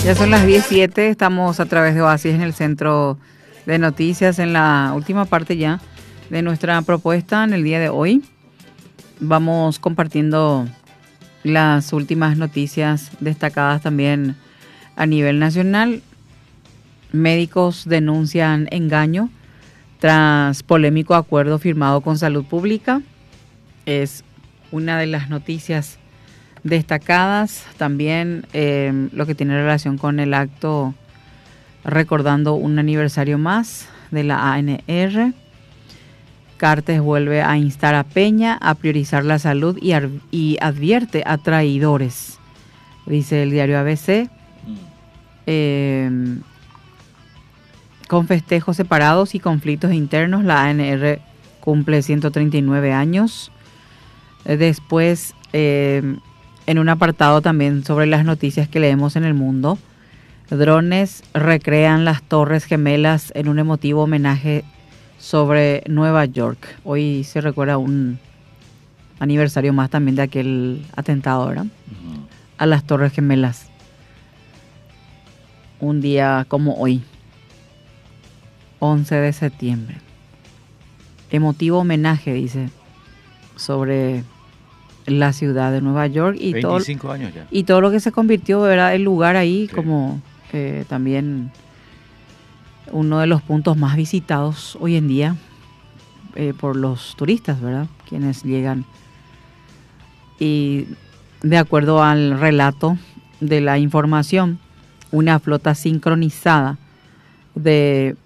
Ya son las 17, estamos a través de Oasis en el centro de noticias, en la última parte ya de nuestra propuesta en el día de hoy. Vamos compartiendo las últimas noticias destacadas también a nivel nacional. Médicos denuncian engaño tras polémico acuerdo firmado con Salud Pública. Es una de las noticias destacadas. También lo que tiene relación con el acto recordando un aniversario más de la ANR. Cartes vuelve a instar a Peña a priorizar la salud y advierte a traidores, dice el diario ABC. Con festejos separados y conflictos internos, la ANR cumple 139 años. Después, en un apartado también sobre las noticias que leemos en El Mundo, drones recrean las Torres Gemelas en un emotivo homenaje sobre Nueva York. Hoy se recuerda un aniversario más también de aquel atentado, ¿verdad? Uh-huh. A las Torres Gemelas. Un día como hoy, 11 de septiembre. Emotivo homenaje, dice, sobre la ciudad de Nueva York y 25 años ya. Y todo lo que se convirtió, era el lugar ahí, sí, como también uno de los puntos más visitados hoy en día por los turistas, ¿verdad? Quienes llegan. Y de acuerdo al relato de la información, una flota sincronizada de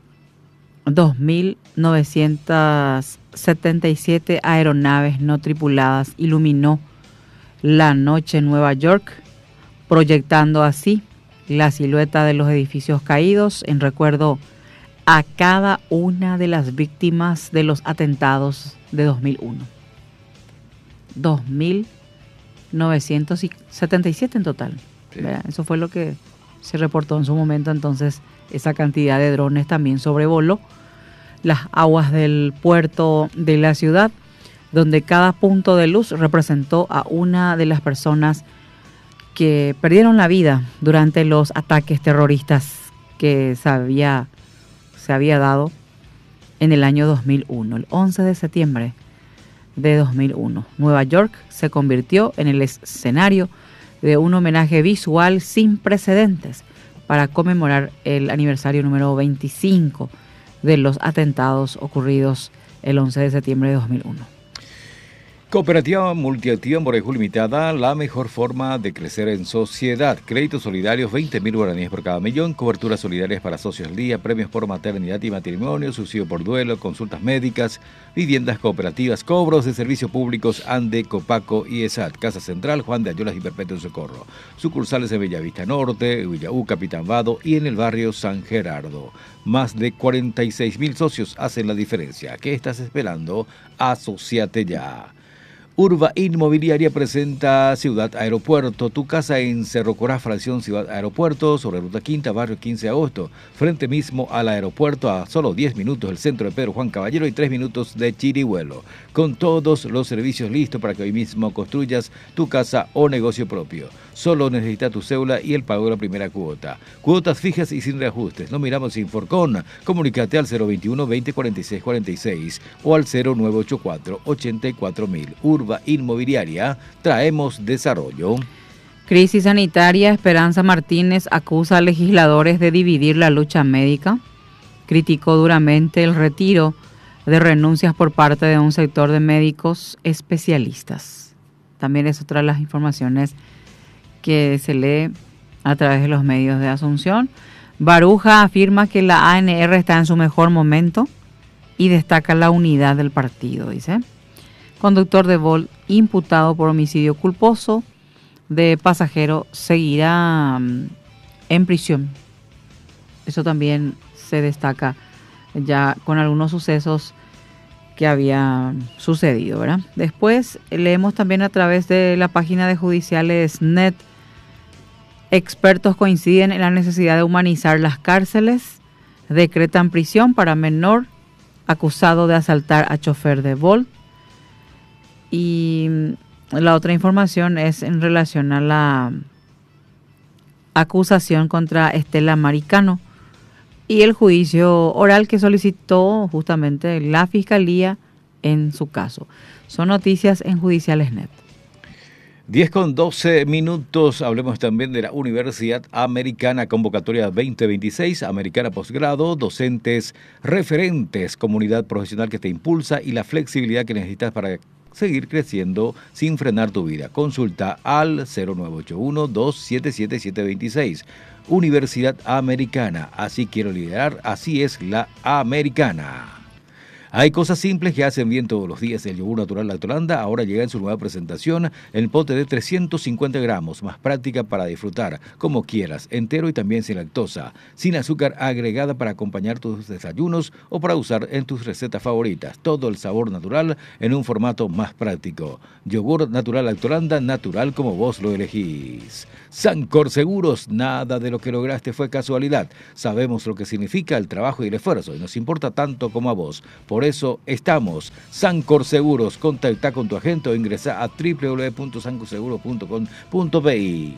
2.977 aeronaves no tripuladas iluminó la noche en Nueva York, proyectando así la silueta de los edificios caídos en recuerdo a cada una de las víctimas de los atentados de 2001. 2.977 en total. Sí. Eso fue lo que se reportó en su momento. Entonces, esa cantidad de drones también sobrevoló las aguas del puerto de la ciudad, donde cada punto de luz representó a una de las personas que perdieron la vida durante los ataques terroristas que se había dado en el año 2001, el 11 de septiembre de 2001. Nueva York se convirtió en el escenario de un homenaje visual sin precedentes para conmemorar el aniversario número 25 de los atentados ocurridos el 11 de septiembre de 2001. Cooperativa Multiactiva Morejú Limitada, la mejor forma de crecer en sociedad. Créditos solidarios, 20.000 guaraníes por cada millón, coberturas solidarias para socios al día, premios por maternidad y matrimonio, subsidio por duelo, consultas médicas, viviendas cooperativas, cobros de servicios públicos, ANDE, Copaco y ESAT. Casa Central, Juan de Ayolas y Perpetuo Socorro. Sucursales en Bellavista Norte, Villaú, Capitán Vado y en el barrio San Gerardo. Más de 46.000 socios hacen la diferencia. ¿Qué estás esperando? Asociate ya. Urba Inmobiliaria presenta Ciudad Aeropuerto, tu casa en Cerro Corá, fracción Ciudad Aeropuerto, sobre Ruta Quinta, barrio 15 de agosto, frente mismo al aeropuerto, a solo 10 minutos del centro de Pedro Juan Caballero y 3 minutos de Chirihuelo, con todos los servicios listos para que hoy mismo construyas tu casa o negocio propio. Solo necesitas tu cédula y el pago de la primera cuota. Cuotas fijas y sin reajustes. No miramos sin Forcón. Comunícate al 021 20 46 46 o al 0984 84.000. Urba Inmobiliaria, traemos desarrollo. Crisis sanitaria. Esperanza Martínez acusa a legisladores de dividir la lucha médica. Criticó duramente el retiro de renuncias por parte de un sector de médicos especialistas. También es otra de las informaciones que se lee a través de los medios de Asunción. Baruja afirma que la ANR está en su mejor momento y destaca la unidad del partido, dice. Conductor de Volt imputado por homicidio culposo de pasajero seguirá en prisión. Eso también se destaca ya con algunos sucesos que habían sucedido, ¿verdad? Después leemos también a través de la página de Judiciales Net. Expertos coinciden en la necesidad de humanizar las cárceles. Decretan prisión para menor acusado de asaltar a chofer de Volt. Y la otra información es en relación a acusación contra Estela Maricano y el juicio oral que solicitó justamente la Fiscalía en su caso. Son noticias en Judiciales.net. 10:12. Hablemos también de la Universidad Americana, convocatoria 2026, Americana Posgrado, docentes referentes, comunidad profesional que te impulsa y la flexibilidad que necesitas para seguir creciendo sin frenar tu vida. Consulta al 0981-277-726. Universidad Americana, así quiero liderar, así es la Americana. Hay cosas simples que hacen bien todos los días. El yogur natural Lactolanda ahora llega en su nueva presentación en pote de 350 gramos, más práctica para disfrutar, como quieras, entero y también sin lactosa, sin azúcar agregada para acompañar tus desayunos o para usar en tus recetas favoritas. Todo el sabor natural en un formato más práctico. Yogur natural Lactolanda, natural como vos lo elegís. Sancor Seguros, nada de lo que lograste fue casualidad. Sabemos lo que significa el trabajo y el esfuerzo y nos importa tanto como a vos. Por eso estamos. Sancor Seguros. Contacta con tu agente o ingresa a www.sancorseguro.com.bi.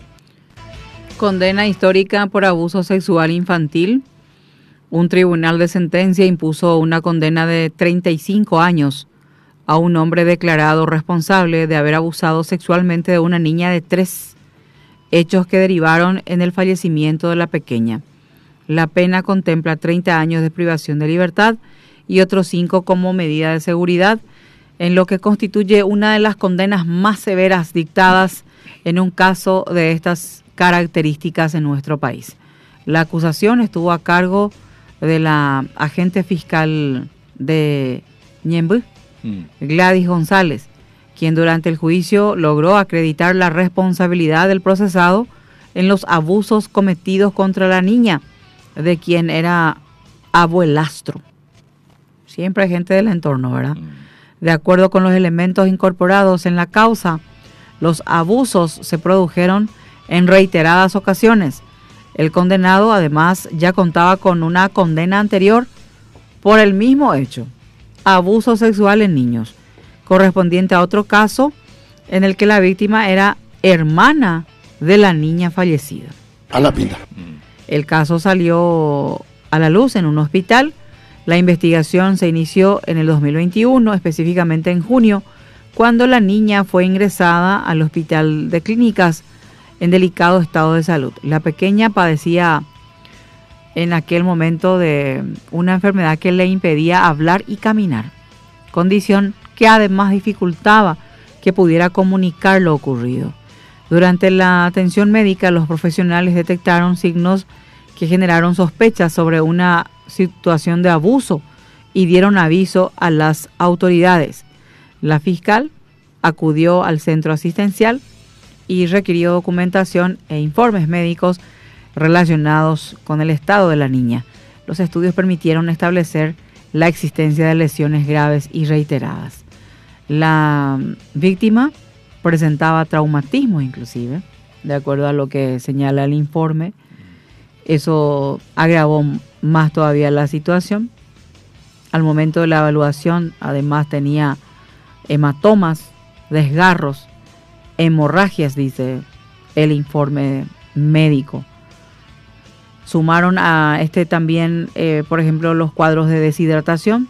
Condena histórica por abuso sexual infantil. Un tribunal de sentencia impuso una condena de 35 años a un hombre declarado responsable de haber abusado sexualmente de una niña de 3, hechos que derivaron en el fallecimiento de la pequeña. La pena contempla 30 años de privación de libertad y otros 5 como medida de seguridad, en lo que constituye una de las condenas más severas dictadas en un caso de estas características en nuestro país. La acusación estuvo a cargo de la agente fiscal de Ñemby, Gladys González, quien durante el juicio logró acreditar la responsabilidad del procesado en los abusos cometidos contra la niña, de quien era abuelastro. Siempre hay gente del entorno, ¿verdad? De acuerdo con los elementos incorporados en la causa, los abusos se produjeron en reiteradas ocasiones. El condenado, además, ya contaba con una condena anterior por el mismo hecho, abuso sexual en niños, correspondiente a otro caso en el que la víctima era hermana de la niña fallecida. A la pinta. El caso salió a la luz en un hospital. La investigación se inició en el 2021, específicamente en junio, cuando la niña fue ingresada al hospital de clínicas en delicado estado de salud. La pequeña padecía en aquel momento de una enfermedad que le impedía hablar y caminar, condición que además dificultaba que pudiera comunicar lo ocurrido. Durante la atención médica, los profesionales detectaron signos que generaron sospechas sobre una situación de abuso y dieron aviso a las autoridades. La fiscal acudió al centro asistencial y requirió documentación e informes médicos relacionados con el estado de la niña. Los estudios permitieron establecer la existencia de lesiones graves y reiteradas. La víctima presentaba traumatismo inclusive, de acuerdo a lo que señala el informe. Eso agravó más todavía la situación. Al momento de la evaluación, además tenía hematomas, desgarros, hemorragias, dice el informe médico. Sumaron a este también, por ejemplo, los cuadros de deshidratación,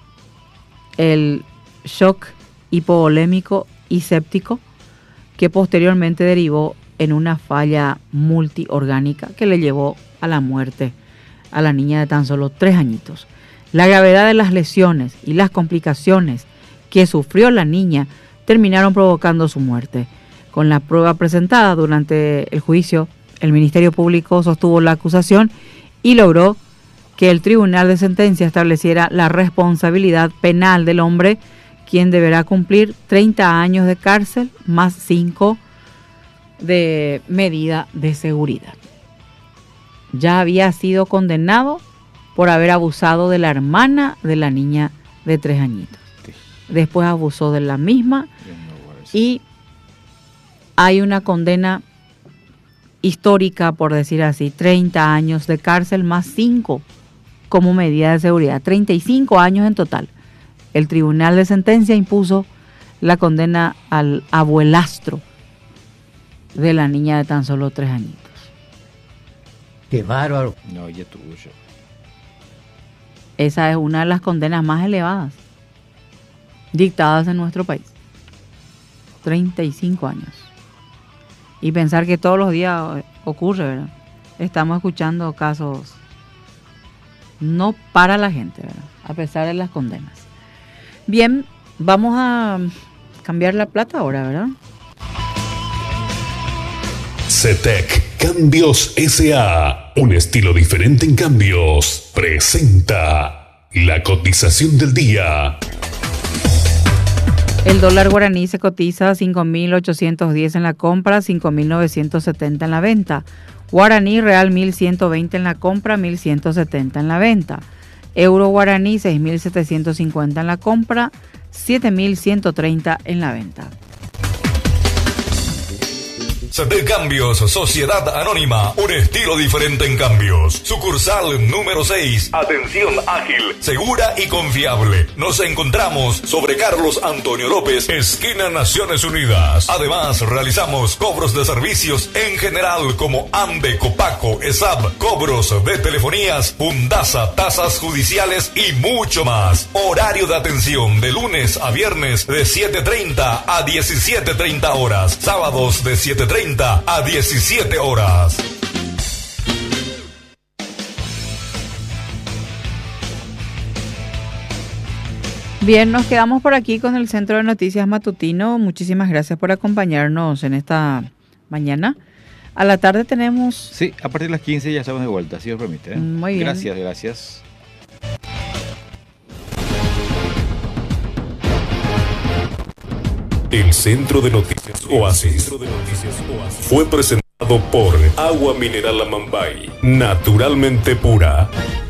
el shock hipovolémico y séptico, que posteriormente derivó en una falla multiorgánica que le llevó a la muerte a la niña de tan solo 3 añitos. La gravedad de las lesiones y las complicaciones que sufrió la niña terminaron provocando su muerte. Con la prueba presentada durante el juicio, el Ministerio Público sostuvo la acusación y logró que el Tribunal de Sentencia estableciera la responsabilidad penal del hombre, quien deberá cumplir 30 años de cárcel más 5 de medida de seguridad. Ya había sido condenado por haber abusado de la hermana de la niña de 3 añitos. Después abusó de la misma y hay una condena histórica, por decir así, 30 años de cárcel más 5 como medida de seguridad, 35 años en total. El Tribunal de Sentencia impuso la condena al abuelastro de la niña de tan solo 3 añitos. Qué bárbaro. No, ya tuyo. Esa es una de las condenas más elevadas dictadas en nuestro país. 35 años. Y pensar que todos los días ocurre, ¿verdad? Estamos escuchando casos. No para la gente, ¿verdad? A pesar de las condenas. Bien, vamos a cambiar la plata ahora, ¿verdad? CETEC Cambios S.A. Un estilo diferente en cambios. Presenta la cotización del día. El dólar guaraní se cotiza a 5.810 en la compra, 5.970 en la venta. Guaraní real 1.120 en la compra, 1.170 en la venta. Euro guaraní 6.750 en la compra, 7.130 en la venta. CETEC Cambios, Sociedad Anónima, un estilo diferente en cambios. Sucursal número 6. Atención ágil, segura y confiable. Nos encontramos sobre Carlos Antonio López, esquina Naciones Unidas. Además, realizamos cobros de servicios en general como AMBE, Copaco, ESAB, cobros de telefonías, Fundasa, tasas judiciales y mucho más. Horario de atención de lunes a viernes de 7:30 a 17:30 horas. Sábados de 7:30 a 17 horas. Bien, nos quedamos por aquí con el Centro de Noticias Matutino. Muchísimas gracias por acompañarnos en esta mañana. A la tarde tenemos... Sí, a partir de las 15 ya estamos de vuelta, si os permite, ¿eh? Muy bien. Gracias. El Centro de Noticias Oasis fue presentado por Agua Mineral Amambay, naturalmente pura.